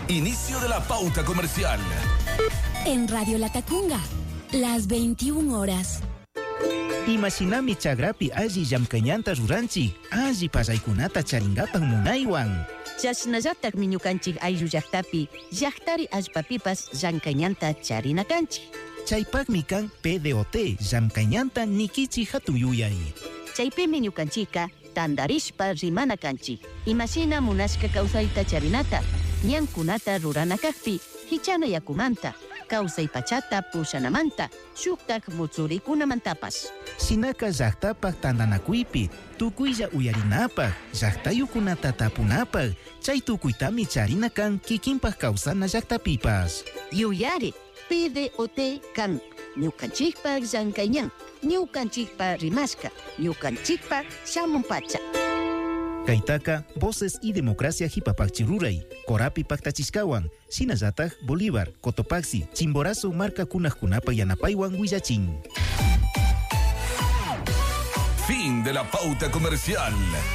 Inicio de la pauta comercial. En Radio Latacunga, las 21 horas. Imaginami chagrapi alli llamkañanta ruranchik, alli pasaykunata charingapan munaywan. Chasnallatak miñukanchik ayllu llaqtapi, llaqtari allpapipas llamkañanta charinakanchik. Chaypakmi kan PDOT llamkañanta nikichi hatun yuyay. Chaypimi ñukanchika tandarishpa rimana kanchik. Imashina munashka kawsayta charinata, ñankunata rurana kaqpi, hichana yakumanta, kawsay pachata pushanamanta, shuktak mutsuricunamantapas. Sinaka llaqtapak tandanakuypi, tukuylla uyarinapak, llaqtayukunata tapunapak, chay tukuytami charina kan kikinpak kawsana llaqtapipas. Yuyari, PDOT kan, ñukanchikpak llankayñan, ñukanchikpak rimashka, ñukanchikpak shamunpacha. Kaytaka, Voces y Democracia Hipapachi Ruray, Corapi Pactachiscawan, Sinayataj, Bolívar, Cotopaxi, Chimborazo, Marca Kunajkunapa Yanapaywan, Huillachín. Fin de la pauta comercial.